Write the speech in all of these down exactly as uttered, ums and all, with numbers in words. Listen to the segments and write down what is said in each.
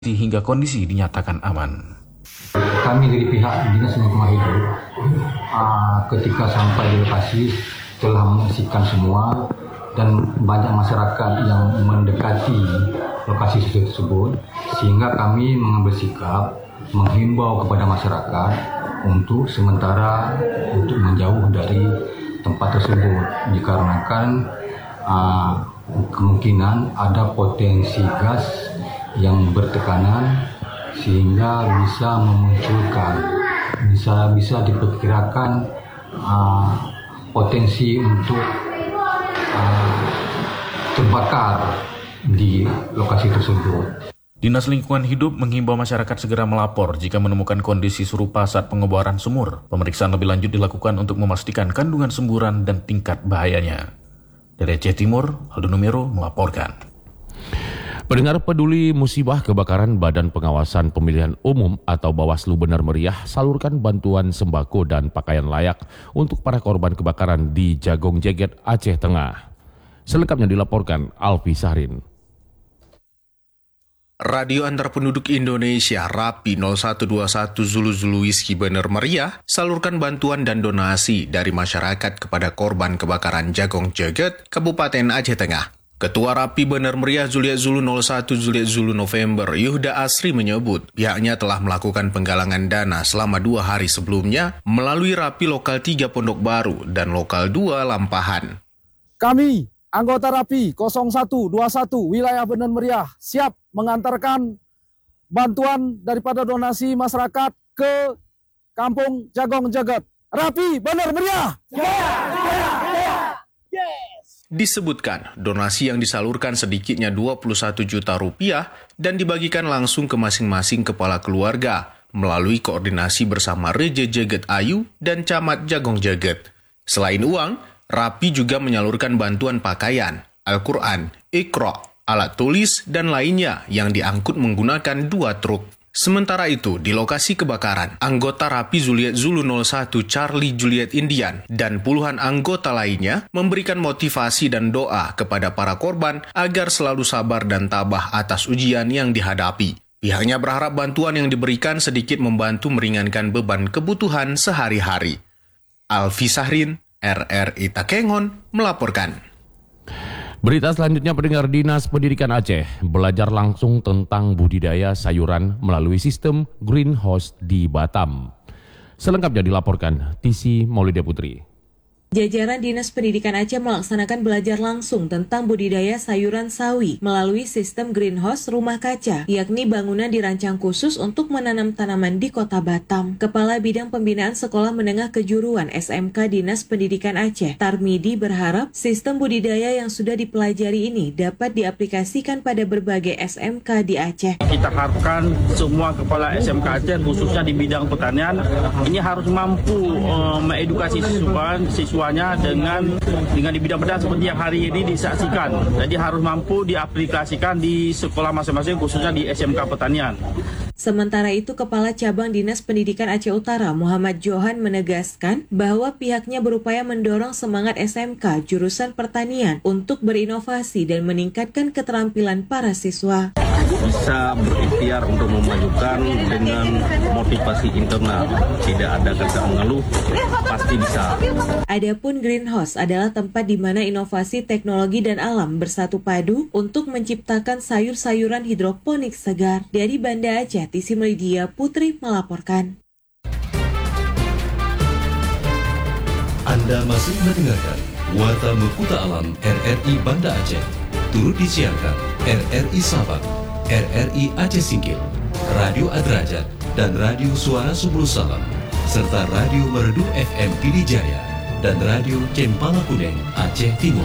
hingga kondisi dinyatakan aman. Kami dari pihak Dinas Lingkungan Hidup uh, ketika sampai di lokasi telah menyaksikan semua dan banyak masyarakat yang mendekati lokasi tersebut, sehingga kami mengambil sikap menghimbau kepada masyarakat untuk sementara untuk menjauh dari tempat tersebut dikarenakan uh, kemungkinan ada potensi gas yang bertekanan sehingga bisa memunculkan bisa bisa diperkirakan uh, potensi untuk uh, terbakar di lokasi tersebut. Dinas Lingkungan Hidup menghimbau masyarakat segera melapor jika menemukan kondisi serupa saat pengeboran sumur. Pemeriksaan lebih lanjut dilakukan untuk memastikan kandungan semburan dan tingkat bahayanya. Dari Aceh Timur, Aldo Numero melaporkan. Pendengar peduli musibah kebakaran, Badan Pengawasan Pemilihan Umum atau Bawaslu Benar Meriah salurkan bantuan sembako dan pakaian layak untuk para korban kebakaran di Jagong Jeget, Aceh Tengah. Selengkapnya dilaporkan Alfi Sahrin. Radio Antar Penduduk Indonesia Rapi nol satu dua satu Zulu Zulu Whiskey Benar Meriah salurkan bantuan dan donasi dari masyarakat kepada korban kebakaran Jagong Jeget, Kabupaten Aceh Tengah. Ketua Rapi Benar Meriah Juliet Zulu nol satu Juliet Zulu November Yuhda Asri menyebut pihaknya telah melakukan penggalangan dana selama dua hari sebelumnya melalui Rapi Lokal tiga Pondok Baru dan Lokal dua Lampahan. Kami, anggota Rapi nol satu dua satu Wilayah Benar Meriah, siap mengantarkan bantuan daripada donasi masyarakat ke Kampung Jagong Jeget. Rapi Benar Meriah! Jaya! Jaya! Jaya! Yes! Disebutkan, donasi yang disalurkan sedikitnya dua puluh satu juta rupiah dan dibagikan langsung ke masing-masing kepala keluarga melalui koordinasi bersama Reja Jeget Ayu dan Camat Jagong Jeget. Selain uang, Rapi juga menyalurkan bantuan pakaian, Al-Quran, Iqra, alat tulis, dan lainnya yang diangkut menggunakan dua truk. Sementara itu, di lokasi kebakaran, anggota Rapi Juliet Zulu nol satu Charlie Juliet Indian dan puluhan anggota lainnya memberikan motivasi dan doa kepada para korban agar selalu sabar dan tabah atas ujian yang dihadapi. Pihaknya berharap bantuan yang diberikan sedikit membantu meringankan beban kebutuhan sehari-hari. Alfi Sahrin, R R I Takengon, melaporkan. Berita selanjutnya, pendengar, Dinas Pendidikan Aceh belajar langsung tentang budidaya sayuran melalui sistem greenhouse di Batam. Selengkapnya dilaporkan Tisi Maulida Putri. Jajaran Dinas Pendidikan Aceh melaksanakan belajar langsung tentang budidaya sayuran sawi melalui sistem greenhouse rumah kaca, yakni bangunan dirancang khusus untuk menanam tanaman di Kota Batam. Kepala Bidang Pembinaan Sekolah Menengah Kejuruan S M K Dinas Pendidikan Aceh, Tarmidi, berharap sistem budidaya yang sudah dipelajari ini dapat diaplikasikan pada berbagai S M K di Aceh. Kita harapkan semua kepala S M K Aceh, khususnya di bidang pertanian, ini harus mampu uh, mengedukasi siswa, siswa dengan dengan di bidang pertanian seperti yang hari ini disaksikan. Jadi harus mampu diaplikasikan di sekolah masing-masing, khususnya di S M K Pertanian. Sementara itu, Kepala Cabang Dinas Pendidikan Aceh Utara Muhammad Johan menegaskan bahwa pihaknya berupaya mendorong semangat S M K jurusan pertanian untuk berinovasi dan meningkatkan keterampilan para siswa. Bisa berikhtiar untuk memajukan dengan motivasi internal, tidak ada kata mengeluh, pasti bisa. Adapun greenhouse adalah tempat di mana inovasi teknologi dan alam bersatu padu untuk menciptakan sayur-sayuran hidroponik segar. Dari Banda Aceh, Tisi Maulida Putri melaporkan. Anda masih mendengarkan Warta Mekuta Alam R R I Banda Aceh. Turut disiarkan R R I Sabang, R R I Aceh Singkil, Radio Adrajat, dan Radio Suara Subul Salam, serta Radio Merdu F M Pidijaya, dan Radio Cempala Kuning Aceh Timur.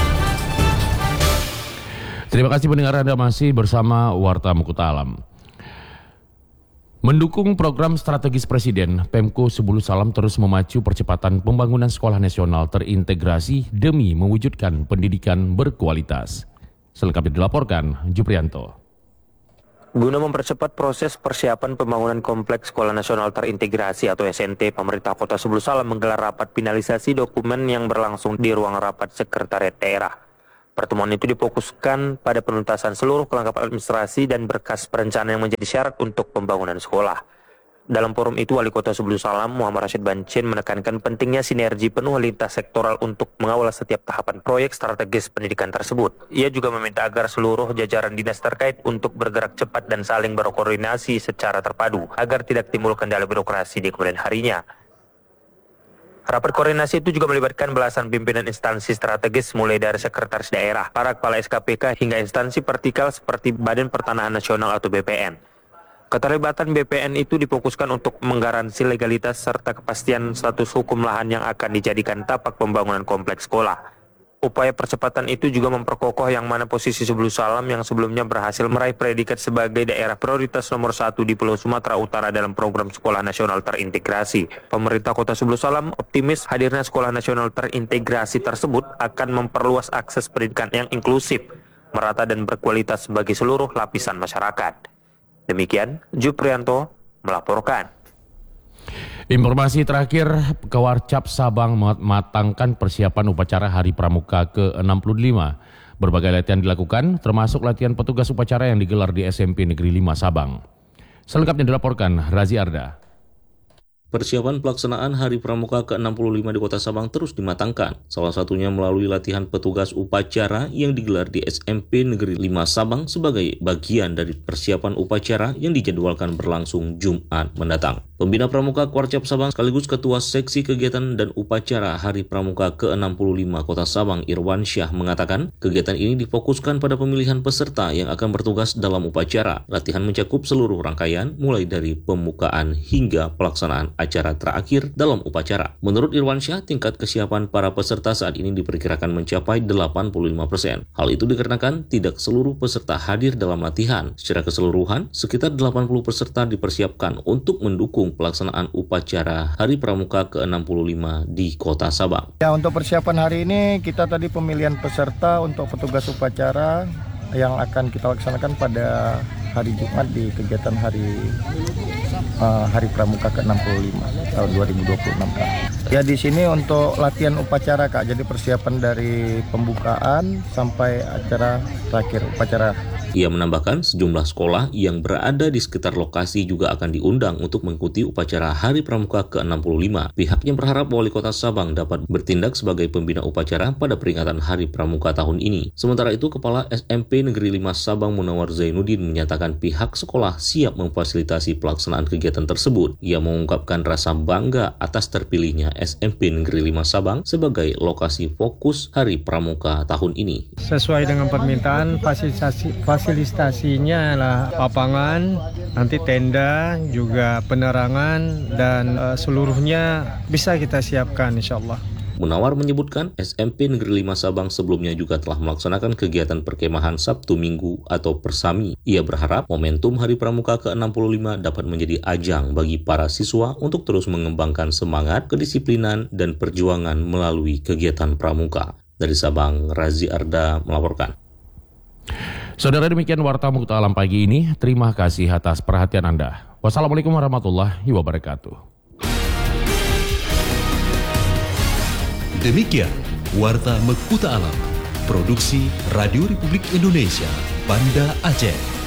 Terima kasih pendengar, Anda masih bersama Warta Mekuta Alam. Mendukung program strategis Presiden, Pemko Subul Salam terus memacu percepatan pembangunan sekolah nasional terintegrasi demi mewujudkan pendidikan berkualitas. Selengkapnya dilaporkan Juprianto. Guna mempercepat proses persiapan pembangunan Kompleks Sekolah Nasional Terintegrasi atau S N T, pemerintah Kota Subul Salam menggelar rapat finalisasi dokumen yang berlangsung di ruang rapat Sekretariat Daerah. Pertemuan itu difokuskan pada penuntasan seluruh kelengkapan administrasi dan berkas perencanaan yang menjadi syarat untuk pembangunan sekolah. Dalam forum itu, Wali Kota Sebelu Salam Muhammad Rashid Bancin menekankan pentingnya sinergi penuh lintas sektoral untuk mengawal setiap tahapan proyek strategis pendidikan tersebut. Ia juga meminta agar seluruh jajaran dinas terkait untuk bergerak cepat dan saling berkoordinasi secara terpadu agar tidak timbul kendala birokrasi di kemudian harinya. Rapat koordinasi itu juga melibatkan belasan pimpinan instansi strategis mulai dari sekretaris daerah, para kepala S K P K hingga instansi vertikal seperti Badan Pertanahan Nasional atau B P N. Keterlibatan B P N itu difokuskan untuk menggaransi legalitas serta kepastian status hukum lahan yang akan dijadikan tapak pembangunan kompleks sekolah. Upaya percepatan itu juga memperkokoh yang mana posisi Sebelu Salam yang sebelumnya berhasil meraih predikat sebagai daerah prioritas nomor satu di Pulau Sumatera Utara dalam program Sekolah Nasional Terintegrasi. Pemerintah Kota Sebelu Salam optimis hadirnya Sekolah Nasional Terintegrasi tersebut akan memperluas akses pendidikan yang inklusif, merata dan berkualitas bagi seluruh lapisan masyarakat. Demikian, Juprianto melaporkan. Informasi terakhir, Kewarcap Sabang mematangkan persiapan upacara Hari Pramuka ke enam puluh lima. Berbagai latihan dilakukan, termasuk latihan petugas upacara yang digelar di S M P Negeri lima Sabang. Selengkapnya dilaporkan Razi Arda. Persiapan pelaksanaan Hari Pramuka ke enam puluh lima di Kota Sabang terus dimatangkan, salah satunya melalui latihan petugas upacara yang digelar di S M P Negeri lima Sabang sebagai bagian dari persiapan upacara yang dijadwalkan berlangsung Jumat mendatang. Pembina Pramuka Kewarcap Sabang sekaligus Ketua Seksi Kegiatan dan Upacara Hari Pramuka ke enam puluh lima Kota Sabang Irwan Syah mengatakan, kegiatan ini difokuskan pada pemilihan peserta yang akan bertugas dalam upacara. Latihan mencakup seluruh rangkaian mulai dari pembukaan hingga pelaksanaan acara terakhir dalam upacara. Menurut Irwan Syah, tingkat kesiapan para peserta saat ini diperkirakan mencapai delapan puluh lima persen. Hal itu dikarenakan tidak seluruh peserta hadir dalam latihan. Secara keseluruhan, sekitar delapan puluh peserta dipersiapkan untuk mendukung pelaksanaan upacara Hari Pramuka ke enam puluh lima di Kota Sabang. Ya, untuk persiapan hari ini kita tadi pemilihan peserta untuk petugas upacara yang akan kita laksanakan pada hari Jumat di kegiatan hari uh, Hari Pramuka ke enam puluh lima tahun dua ribu dua puluh enam, Kak. Ya, di sini untuk latihan upacara, Kak. Jadi persiapan dari pembukaan sampai acara terakhir upacara. Ia menambahkan sejumlah sekolah yang berada di sekitar lokasi juga akan diundang untuk mengikuti upacara Hari Pramuka ke enam puluh lima. Pihaknya berharap Wali Kota Sabang dapat bertindak sebagai pembina upacara pada peringatan Hari Pramuka tahun ini. Sementara itu, Kepala S M P Negeri lima Sabang Munawar Zainuddin menyatakan pihak sekolah siap memfasilitasi pelaksanaan kegiatan tersebut. Ia mengungkapkan rasa bangga atas terpilihnya S M P Negeri lima Sabang sebagai lokasi fokus Hari Pramuka tahun ini. Sesuai dengan permintaan, fasilitasi fasilitasinya lah lapangan, nanti tenda, juga penerangan, dan uh, seluruhnya bisa kita siapkan insya Allah. Munawar menyebutkan S M P Negeri lima Sabang sebelumnya juga telah melaksanakan kegiatan perkemahan Sabtu Minggu atau Persami. Ia berharap momentum Hari Pramuka ke enam puluh lima dapat menjadi ajang bagi para siswa untuk terus mengembangkan semangat, kedisiplinan, dan perjuangan melalui kegiatan Pramuka. Dari Sabang, Razi Arda melaporkan. Saudara, demikian Warta Mukhta Alam pagi ini. Terima kasih atas perhatian Anda. Wassalamualaikum warahmatullahi wabarakatuh. Demikian Warta Mukhta Alam, produksi Radio Republik Indonesia, Banda Aceh.